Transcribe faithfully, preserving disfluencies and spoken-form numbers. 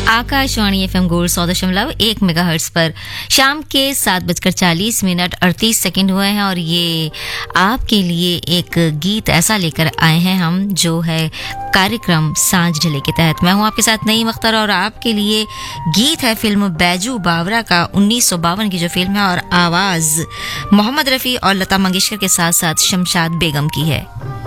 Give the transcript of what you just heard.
Akashvani FM gold सौ दशमलव एक मेगाहर्ट्ज पर शाम के सात बजकर चालीस मिनट अड़तीस सेकंड हुए हैं और ये आपके लिए एक गीत ऐसा लेकर आए हैं हम जो है कार्यक्रम सांझ ढले के तहत। मैं हूं आपके साथ नईम अख्तर और आपके लिए गीत है फिल्म बैजू बावरा का उन्नीस सौ बावन की जो फिल्म है और आवाज मोहम्मद रफी और लता मंगेशकर के साथ साथ शमशाद बेगम की है।